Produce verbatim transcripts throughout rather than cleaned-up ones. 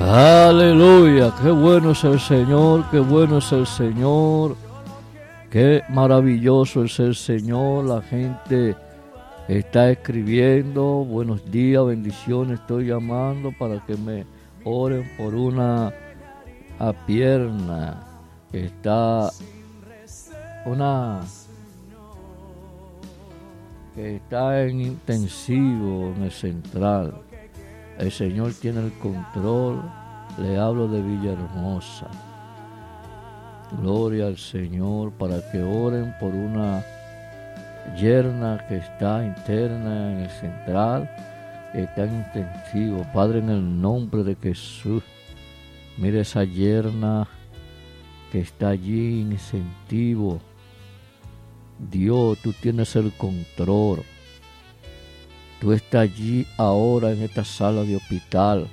Aleluya, qué bueno es el Señor, qué bueno es el Señor, qué maravilloso es el Señor. La gente está escribiendo, buenos días, bendiciones, estoy llamando para que me oren por una a pierna que está una que está en intensivo en el central. El Señor tiene el control. Le hablo de Villahermosa. Gloria al Señor, para que oren por una yerna que está interna en el central, que está en intensivo. Padre, en el nombre de Jesús, mire esa yerna que está allí en incentivo. Dios, tú tienes el control. Tú estás allí ahora en esta sala de hospital.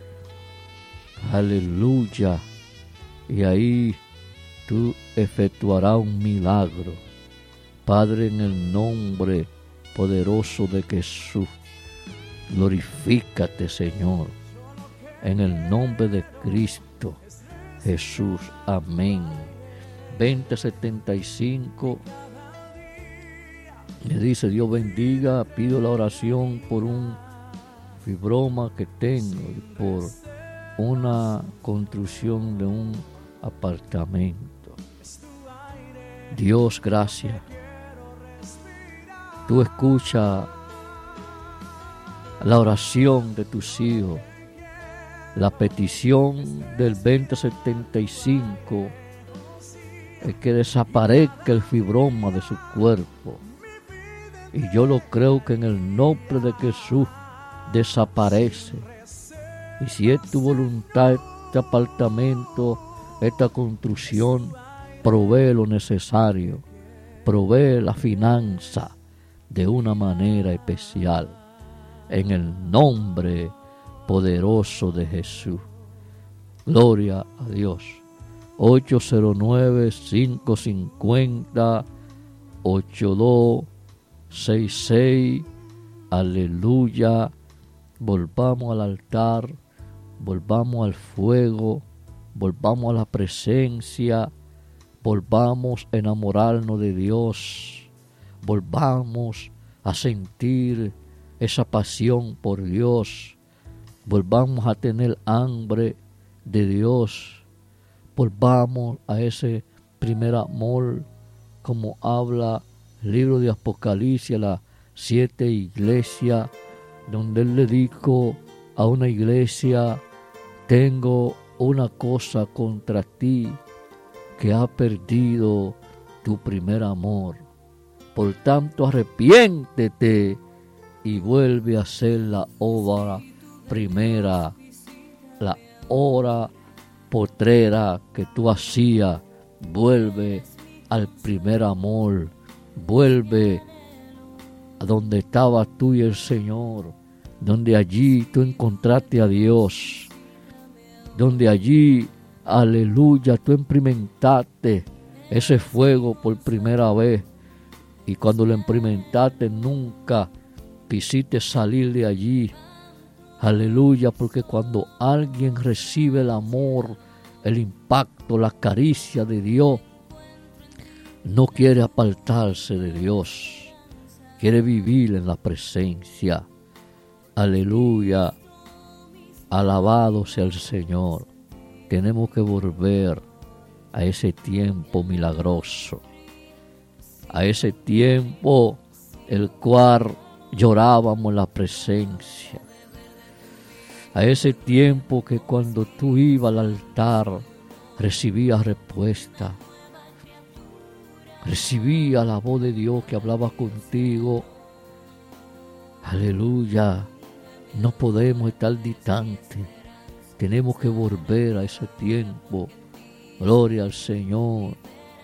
Aleluya. Y ahí tú efectuarás un milagro. Padre, en el nombre poderoso de Jesús, glorifícate, Señor. En el nombre de Cristo Jesús. Amén. veinte setenta y cinco. Le dice: Dios bendiga, pido la oración por un fibroma que tengo y por una construcción de un apartamento. Dios, gracias. Tú escucha la oración de tus hijos. La petición del veinte setenta y cinco es que desaparezca el fibroma de su cuerpo. Y yo lo creo que en el nombre de Jesús desaparece. Y si es tu voluntad, este apartamento, esta construcción, provee lo necesario, provee la finanza de una manera especial. En el nombre poderoso de Jesús. Gloria a Dios. ocho cero nueve, cinco cinco cero, ocho dos seis seis. Aleluya. Volvamos al altar, volvamos al fuego, volvamos a la presencia, volvamos a enamorarnos de Dios, volvamos a sentir esa pasión por Dios, volvamos a tener hambre de Dios, volvamos a ese primer amor, como habla el libro de Apocalipsis, las siete iglesias, donde él le dijo a una iglesia: tengo una cosa contra ti, que ha perdido tu primer amor. Por tanto, arrepiéntete y vuelve a hacer la obra primera, la obra postrera que tú hacías. Vuelve al primer amor, vuelve a donde estabas tú y el Señor, donde allí tú encontraste a Dios, donde allí, aleluya, tú experimentaste ese fuego por primera vez, y cuando lo experimentaste nunca quisiste salir de allí. Aleluya, porque cuando alguien recibe el amor, el impacto, la caricia de Dios, no quiere apartarse de Dios, quiere vivir en la presencia. Aleluya, alabado sea el Señor. Tenemos que volver a ese tiempo milagroso, a ese tiempo el cual llorábamos en la presencia, a ese tiempo que cuando tú ibas al altar recibías respuesta, recibías la voz de Dios que hablaba contigo. Aleluya, no podemos estar distantes, tenemos que volver a ese tiempo. Gloria al Señor.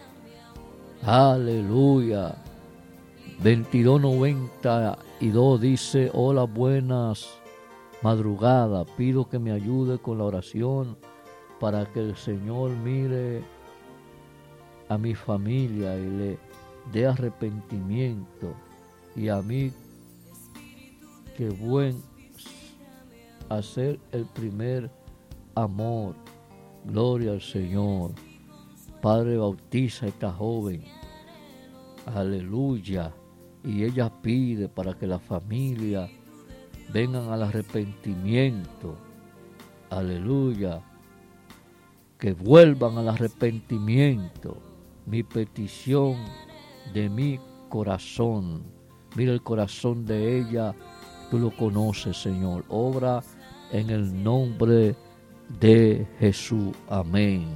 Aleluya. veintidós noventa y dos dice: hola, buenas madrugadas, pido que me ayude con la oración para que el Señor mire a mi familia y le dé arrepentimiento, y a mí que buen hacer el primer amor. Gloria al Señor. Padre, bautiza a esta joven. Aleluya. Y ella pide para que la familia vengan al arrepentimiento. Aleluya. Que vuelvan al arrepentimiento. Mi petición de mi corazón. Mira el corazón de ella. Tú lo conoces, Señor. Obra en el nombre de Jesús. Amén.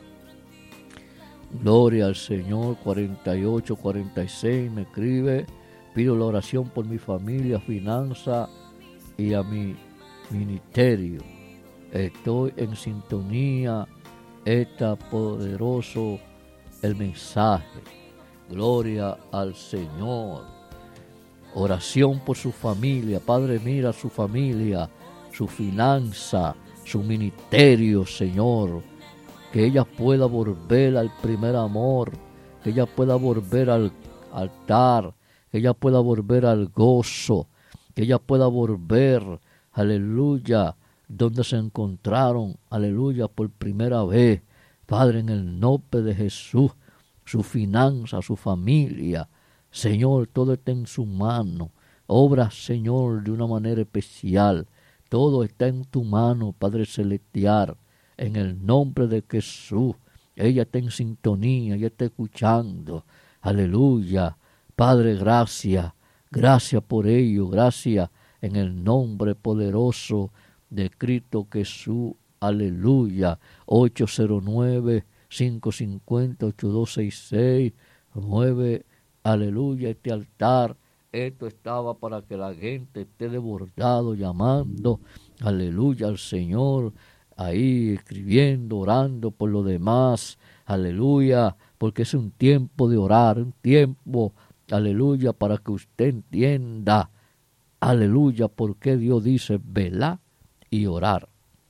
Gloria al Señor. cuarenta y ocho, cuarenta y seis me escribe. Pido la oración por mi familia, finanza y a mi ministerio. Estoy en sintonía. Está poderoso el mensaje. Gloria al Señor. Oración por su familia. Padre, mira su familia, su finanza, su ministerio, Señor. Que ella pueda volver al primer amor. Que ella pueda volver al altar. Que ella pueda volver al gozo. Que ella pueda volver, aleluya, donde se encontraron, aleluya, por primera vez. Padre, en el nombre de Jesús, su finanza, su familia, Señor, todo está en su mano. Obra, Señor, de una manera especial. Todo está en tu mano, Padre Celestial. En el nombre de Jesús. Ella está en sintonía, ella está escuchando. Aleluya. Padre, gracias. Gracias por ello. Gracias en el nombre poderoso de Cristo Jesús. Aleluya. ocho cero nueve, cinco cinco cero, ocho dos seis seis. nueve. Aleluya. Este altar. Esto estaba para que la gente esté desbordado, llamando. Aleluya al Señor. Ahí escribiendo, orando por lo demás, aleluya, porque es un tiempo de orar, un tiempo, aleluya, para que usted entienda, aleluya, por qué Dios dice velar y orar.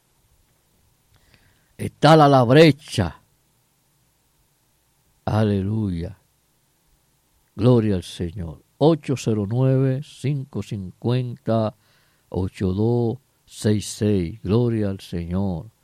Está a la brecha, aleluya, gloria al Señor. ocho cero nueve, cinco cinco cero, ocho dos seis seis. Gloria al Señor.